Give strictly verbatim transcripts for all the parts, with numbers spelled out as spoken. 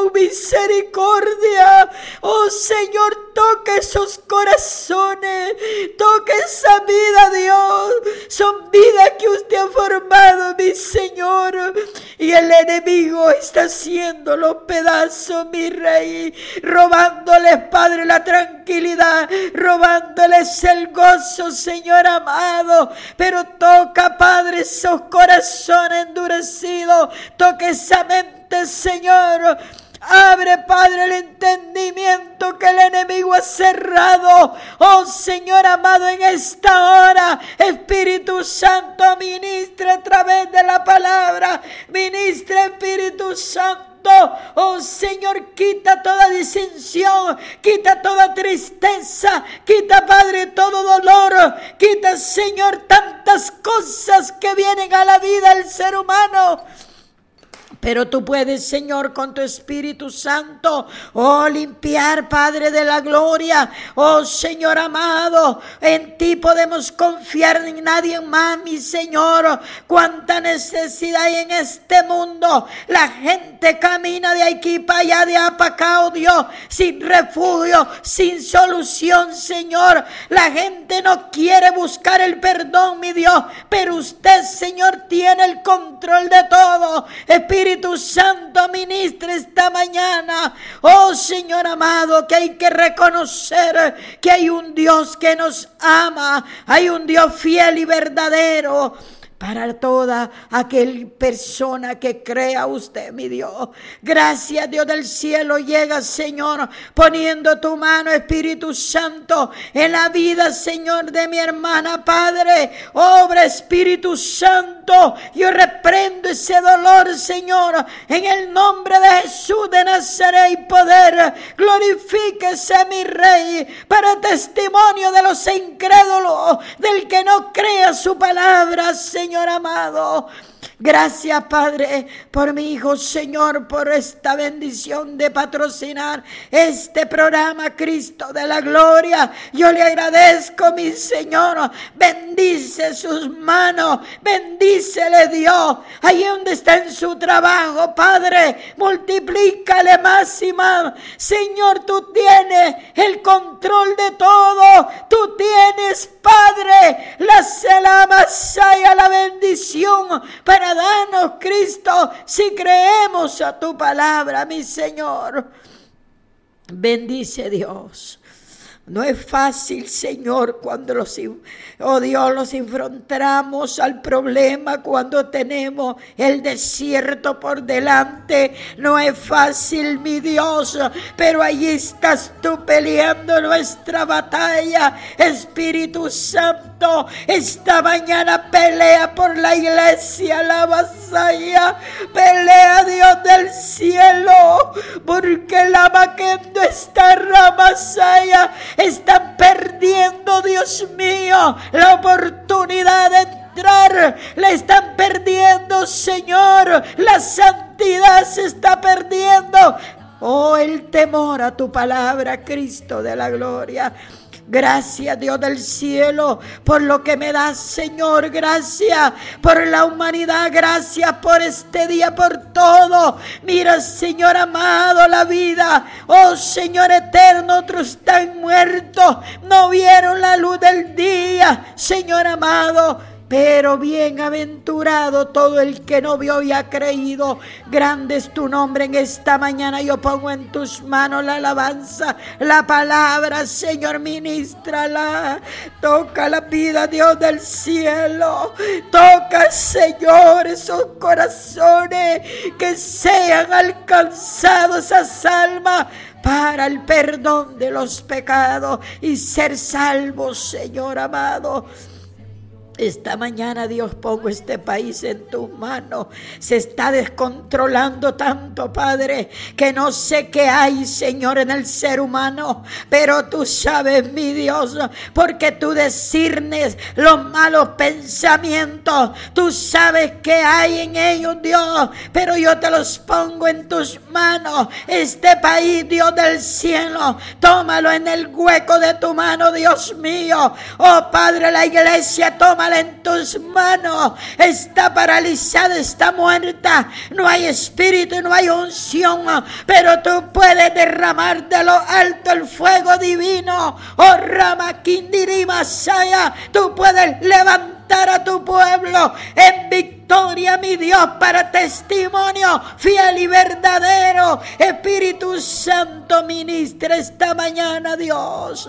con misericordia. Oh Señor, toque esos corazones, toque esa vida, Dios. Son vidas que usted ha formado, mi Señor, y el enemigo está haciendo los pedazos, mi Rey, robándoles, Padre, la tranquilidad, robándoles el gozo, Señor amado. Pero toca, Padre, esos corazones endurecidos, toca esa mente, Señor. Abre, Padre, el entendimiento que el enemigo ha cerrado. Oh Señor amado, en esta hora, Espíritu Santo, ministra a través de la palabra. Ministra, Espíritu Santo. Oh Señor, quita toda disensión, quita toda tristeza, quita, Padre, todo dolor, quita, Señor, tantas cosas que vienen a la vida del ser humano. Pero tú puedes, Señor, con tu Espíritu Santo, oh, limpiar, Padre de la gloria. Oh, Señor amado, en ti podemos confiar, en nadie más, mi Señor. Cuánta necesidad hay en este mundo. La gente camina de aquí para allá, de allá para acá, oh Dios, sin refugio, sin solución, Señor. La gente no quiere buscar el perdón, mi Dios, pero usted, Señor, tiene el control de todo. Espíritu Santo, ministra esta mañana. Oh Señor amado, que hay que reconocer que hay un Dios que nos ama, hay un Dios fiel y verdadero para toda aquella persona que crea usted, mi Dios. Gracias, Dios del cielo. Llega, Señor, poniendo tu mano, Espíritu Santo, en la vida, Señor, de mi hermana, Padre. Obra, Espíritu Santo. Yo reprendo ese dolor, Señor, en el nombre de Jesús de Nazaret y poder. Glorifíquese, mi Rey, para testimonio de los incrédulos, del que no crea su palabra, Señor. Señor amado, gracias, Padre, por mi hijo, Señor, por esta bendición de patrocinar este programa, Cristo de la Gloria. Yo le agradezco, mi Señor. Bendice sus manos, bendícele, Dios, ahí donde está en su trabajo, Padre, multiplícale más y más. Señor, tú tienes el control de todo, tú tienes, Padre, la selamazaya, la bendición para darnos, Cristo, si creemos a tu palabra, mi Señor. Bendice, Dios. No es fácil, Señor, cuando los, oh Dios, los enfrentamos al problema, cuando tenemos el desierto por delante. No es fácil, mi Dios, pero allí estás tú peleando nuestra batalla. Espíritu Santo, esta mañana pelea por la iglesia, la vasalla. Pelea, Dios del cielo, porque la maquendo está ramasaya. Están perdiendo, Dios mío, la oportunidad de entrar. La están perdiendo, Señor. La santidad se está perdiendo. Oh, el temor a tu palabra, Cristo de la gloria. Gracias, Dios del cielo, por lo que me das, Señor. Gracias por la humanidad. Gracias por este día, por todo. Mira, Señor amado, la vida. Oh, Señor eterno, otros están muertos. No vieron la luz del día, Señor amado. Pero bienaventurado todo el que no vio y ha creído. Grande es tu nombre en esta mañana. Yo pongo en tus manos la alabanza, la palabra, Señor, ministrala. Toca la vida, Dios del cielo. Toca, Señor, esos corazones que sean alcanzados, esas almas, para el perdón de los pecados y ser salvos, Señor amado. Esta mañana, Dios, pongo este país en tus manos. Se está descontrolando tanto, Padre, que no sé qué hay, Señor, en el ser humano. Pero tú sabes, mi Dios, porque tú discernes los malos pensamientos. Tú sabes qué hay en ellos, Dios. Pero yo te los pongo en tus manos. Este país, Dios del cielo, tómalo en el hueco de tu mano, Dios mío. Oh, Padre, la iglesia, toma tómala en tus manos. Está paralizada, está muerta. No hay espíritu, no hay unción, pero tú puedes derramar de lo alto el fuego divino. Oh Rama Kindiri Masaya, tú puedes levantar a tu pueblo en victoria, mi Dios, para testimonio fiel y verdadero. Espíritu Santo, ministra esta mañana, Dios,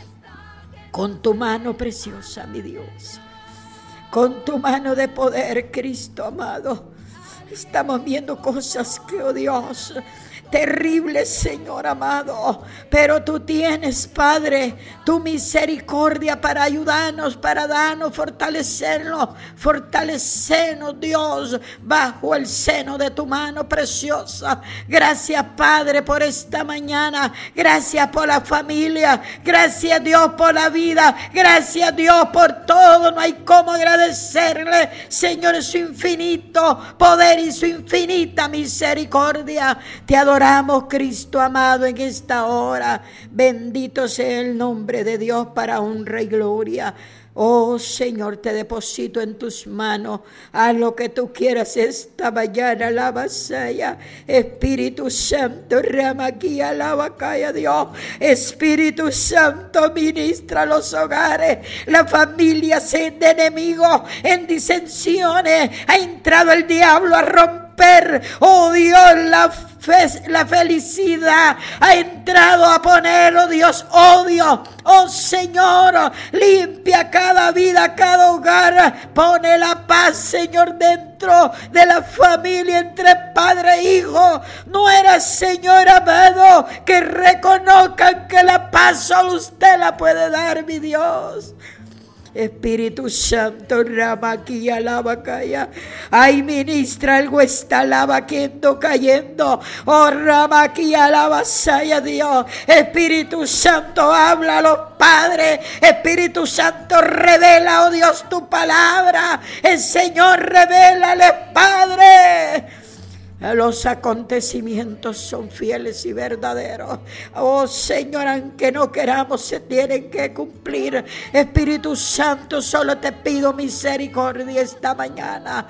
con tu mano preciosa, mi Dios, con tu mano de poder, Cristo amado. Estamos viendo cosas que, oh Dios, terribles, Señor amado, pero tú tienes, Padre, tu misericordia para ayudarnos, para darnos, fortalecernos, fortalecernos, Dios, bajo el seno de tu mano preciosa. Gracias, Padre, por esta mañana. Gracias por la familia. Gracias, Dios, por la vida. Gracias, Dios, por todo. No hay cómo agradecerle, Señor, su infinito poder y su infinita misericordia. Te adoramos, Cristo amado, en esta hora. Bendito sea el nombre de Dios para honra y gloria. Oh Señor, te deposito en tus manos. Haz lo que tú quieras esta mañana. Alaba sea. Espíritu Santo, rama aquí, alaba calla Dios. Espíritu Santo, ministra los hogares. La familia sin de enemigos, en disensiones. Ha entrado el diablo a romper, oh Dios, la fe, la felicidad. Ha entrado a poner, oh Dios, odio. Oh Señor, limpia cada vida, cada hogar. Pone la paz, Señor, dentro de la familia, entre padre e hijo. No era, Señor amado, que reconozcan que la paz solo usted la puede dar, mi Dios. Espíritu Santo, rama aquí, alaba calla. Ay, ministra, algo está alaba cayendo, cayendo. Oh, rama aquí, alaba saya Dios. Espíritu Santo, háblalo, Padre. Espíritu Santo, revela, oh Dios, tu palabra. El Señor, revélale, Padre. Los acontecimientos son fieles y verdaderos. Oh Señor, aunque no queramos, se tienen que cumplir. Espíritu Santo, solo te pido misericordia esta mañana.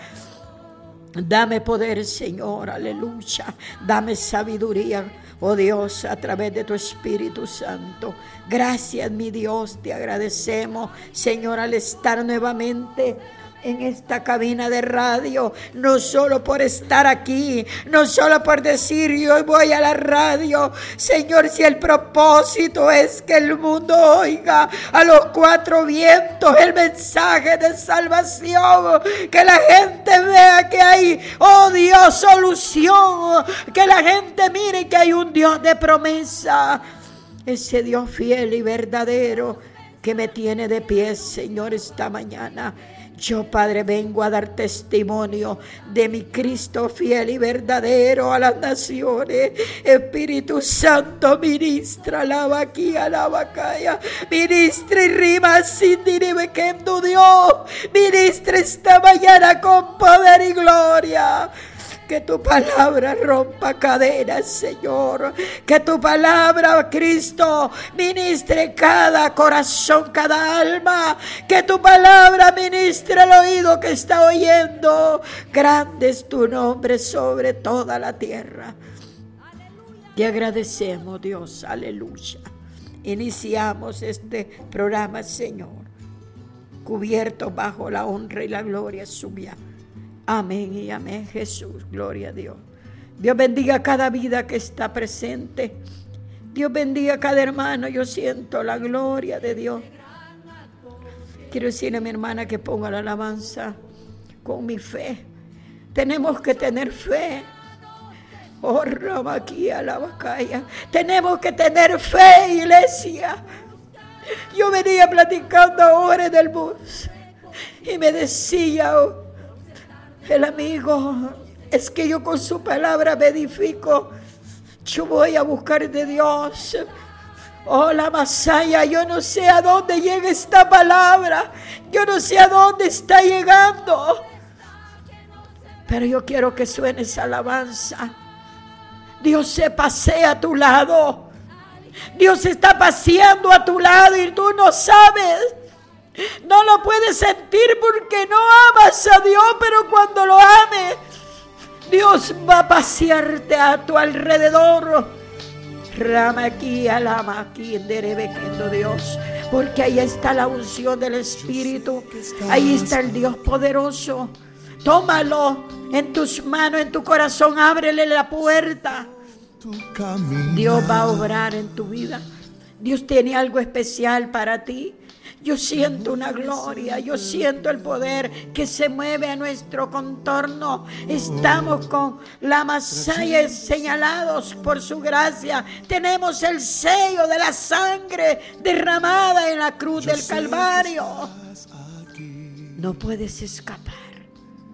Dame poder, Señor, aleluya. Dame sabiduría, oh Dios, a través de tu Espíritu Santo. Gracias, mi Dios, te agradecemos, Señor, al estar nuevamente en esta cabina de radio, no solo por estar aquí, no solo por decir yo voy a la radio, Señor, si el propósito es que el mundo oiga a los cuatro vientos el mensaje de salvación, que la gente vea que hay, oh Dios, solución, que la gente mire que hay un Dios de promesa, ese Dios fiel y verdadero que me tiene de pie, Señor, esta mañana. Yo, Padre, vengo a dar testimonio de mi Cristo fiel y verdadero a las naciones. Espíritu Santo, ministra, alaba aquí, alaba acá, ministra y rima sin dirime que tu Dios, ministra esta mañana con poder y gloria. Que tu palabra rompa cadenas, Señor. Que tu palabra, Cristo, ministre cada corazón, cada alma. Que tu palabra ministre el oído que está oyendo. Grande es tu nombre sobre toda la tierra. Te agradecemos, Dios, aleluya. Iniciamos este programa, Señor, cubierto bajo la honra y la gloria suya. Amén y amén, Jesús, gloria a Dios. Dios bendiga cada vida que está presente. Dios bendiga cada hermano. Yo siento la gloria de Dios. Quiero decirle a mi hermana que ponga la alabanza con mi fe. Tenemos que tener fe. Oh, Ramaquía, la Bacaya. Tenemos que tener fe, iglesia. Yo venía platicando ahora en el bus y me decía oh, el amigo, es que yo con su palabra me edifico. Yo voy a buscar de Dios. Oh, la Masaya, yo no sé a dónde llega esta palabra. Yo no sé a dónde está llegando. Pero yo quiero que suene esa alabanza. Dios se pasea a tu lado. Dios está paseando a tu lado y tú no sabes. No lo puedes sentir porque no amas a Dios, pero cuando lo ames, Dios va a pasearte a tu alrededor. Rama aquí, alama aquí, enderebequendo Dios. Porque ahí está la unción del Espíritu. Ahí está el Dios poderoso. Tómalo en tus manos, en tu corazón. Ábrele la puerta. Dios va a obrar en tu vida. Dios tiene algo especial para ti. Yo siento una gloria, yo siento el poder que se mueve a nuestro contorno. Estamos con la Masaya señalados por su gracia. Tenemos el sello de la sangre derramada en la cruz del Calvario. No puedes escapar.